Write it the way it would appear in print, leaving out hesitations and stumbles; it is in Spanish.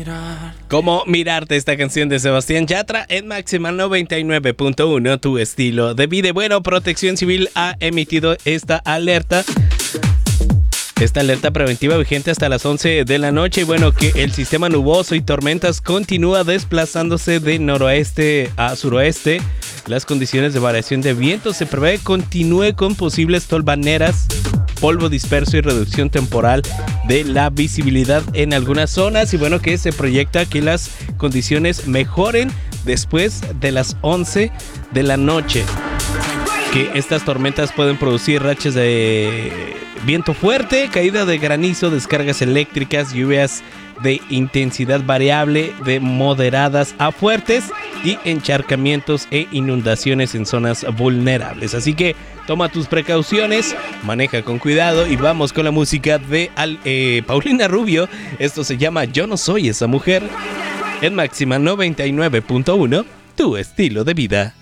¿Cómo mirarte? Esta canción de Sebastián Yatra en Máxima 99.1, tu estilo de vida. Bueno, Protección Civil ha emitido esta alerta preventiva vigente hasta las 11 de la noche. Y bueno, que el sistema nuboso y tormentas continúa desplazándose de noroeste a suroeste. Las condiciones de variación de viento se prevé continúe con posibles tolvaneras, polvo disperso y reducción temporal de la visibilidad en algunas zonas. Y bueno, que se proyecta que las condiciones mejoren después de las 11 de la noche. Que estas tormentas pueden producir rachas de viento fuerte, caída de granizo, descargas eléctricas, lluvias de intensidad variable de moderadas a fuertes y encharcamientos e inundaciones en zonas vulnerables. Así que toma tus precauciones, maneja con cuidado y vamos con la música de Paulina Rubio. Esto se llama Yo no soy esa mujer en Máxima 99.1, tu estilo de vida.